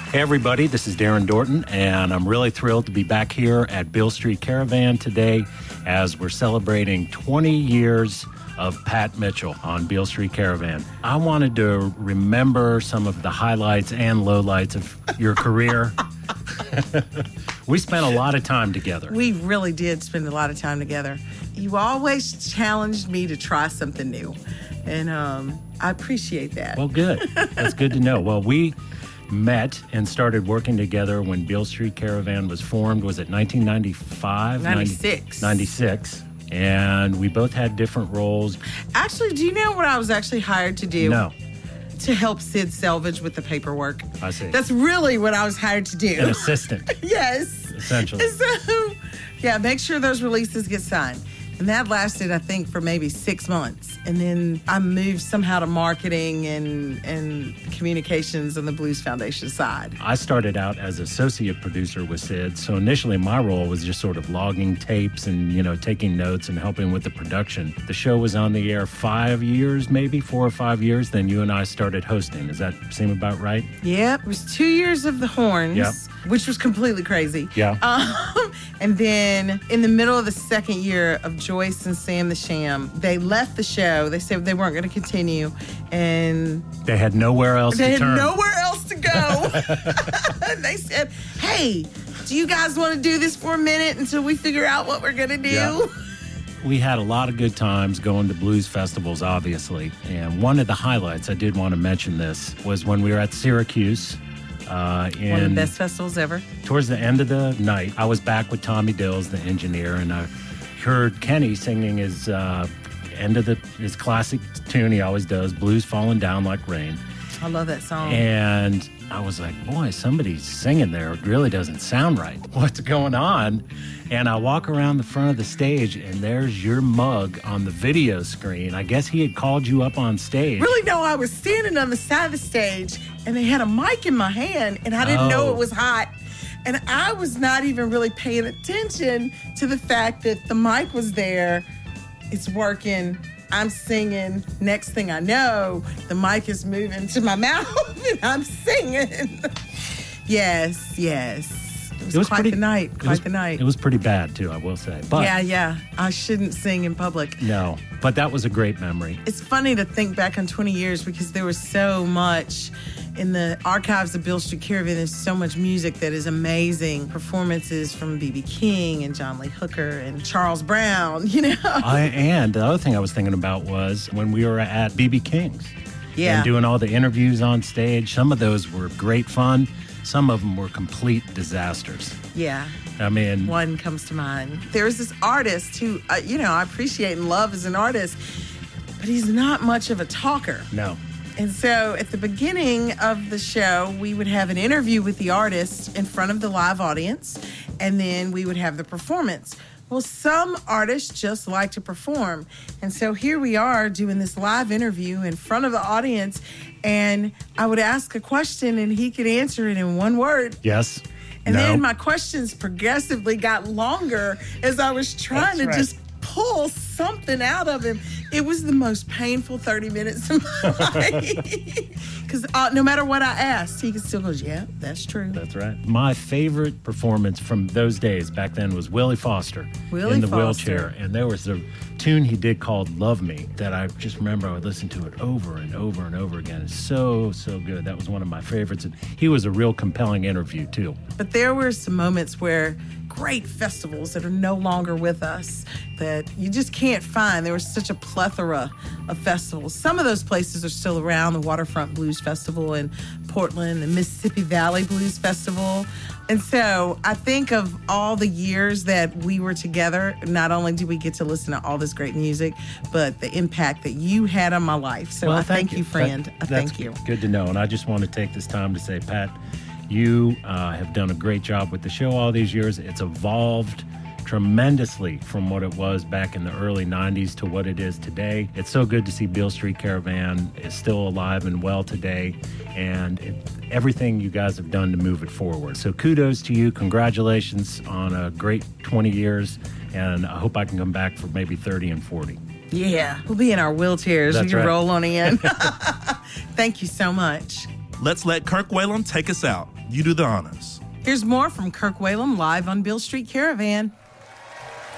Hey, everybody, this is Darren Dorton, and I'm really thrilled to be back here at Beale Street Caravan today as we're celebrating 20 years of Pat Mitchell on Beale Street Caravan. I wanted to remember some of the highlights and lowlights of your career. We spent a lot of time together. We really did spend a lot of time together. You always challenged me to try something new, and I appreciate that. Well, good. That's good to know. Well, we met and started working together when Beale Street Caravan was formed. Was it 1995? 96. 96. And we both had different roles. Actually, do you know what I was actually hired to do? No. To help Sid Selvage with the paperwork. I see. That's really what I was hired to do. An assistant. Yes. Essentially. So, yeah, make sure those releases get signed. And that lasted, I think, for maybe 6 months. And then I moved somehow to marketing and communications on the Blues Foundation side. I started out as associate producer with Sid. So initially my role was just sort of logging tapes and, taking notes and helping with the production. The show was on the air 5 years, maybe 4 or 5 years. Then you and I started hosting. Does that seem about right? Yep. It was 2 years of the horns, yep, which was completely crazy. Yeah. And then in the middle of the second year of Joyce and Sam the Sham, they left the show. They said they weren't going to continue. And they had nowhere else to turn. They had nowhere else to go. And they said, hey, do you guys want to do this for a minute until we figure out what we're going to do? Yeah. We had a lot of good times going to blues festivals, obviously. And one of the highlights, I did want to mention this, was when we were at Syracuse. One of the best festivals ever. Towards the end of the night, I was back with Tommy Dills, the engineer, and I heard Kenny singing his his classic tune he always does, Blues Falling Down Like Rain. I love that song. And I was like, boy, somebody's singing there. It really doesn't sound right. What's going on? And I walk around the front of the stage, and there's your mug on the video screen. I guess he had called you up on stage. Really? No, I was standing on the side of the stage, and they had a mic in my hand, and I didn't know it was hot. And I was not even really paying attention to the fact that the mic was there. It's working. I'm singing. Next thing I know, the mic is moving to my mouth, and I'm singing. Yes. It was quite the night. It was pretty bad, too, I will say. But yeah. I shouldn't sing in public. No, but that was a great memory. It's funny to think back on 20 years because there was so much in the archives of Beale Street Caravan. There's so much music that is amazing. Performances from B.B. King and John Lee Hooker and Charles Brown, And the other thing I was thinking about was when we were at B.B. King's. Yeah. And doing all the interviews on stage. Some of those were great fun. Some of them were complete disasters. Yeah. I mean, one comes to mind. There's this artist who, I appreciate and love as an artist, but he's not much of a talker. No. And so at the beginning of the show, we would have an interview with the artist in front of the live audience, and then we would have the performance. Well, some artists just like to perform. And so here we are doing this live interview in front of the audience, and I would ask a question and he could answer it in one word. Yes. And then my questions progressively got longer as I was trying to just pull something out of him. It was the most painful 30 minutes of my life. Because no matter what I asked, he still goes, yeah, that's true. That's right. My favorite performance from those days back then was Willie Foster in the wheelchair. And there was a tune he did called Love Me that I just remember I would listen to it over and over and over again. It's so good. That was one of my favorites. And he was a real compelling interview, too. But there were some moments where great festivals that are no longer with us that you just can't find. There was such a plethora of festivals. Some of those places are still around, the Waterfront Blues Festival in Portland, the Mississippi Valley Blues Festival. And so I think of all the years that we were together, not only did we get to listen to all this great music, but the impact that you had on my life. So I thank you, friend. I thank you. Good to know. And I just want to take this time to say, Pat, you have done a great job with the show all these years. It's evolved tremendously from what it was back in the early 90s to what it is today. It's so good to see Beale Street Caravan is still alive and well today, and everything you guys have done to move it forward. So kudos to you. Congratulations on a great 20 years, and I hope I can come back for maybe 30 and 40. Yeah, we'll be in our wheelchairs. That's We can right. roll on in. Thank you so much. Let's let Kirk Whalum take us out. You do the honors. Here's more from Kirk Whalum live on Beale Street Caravan.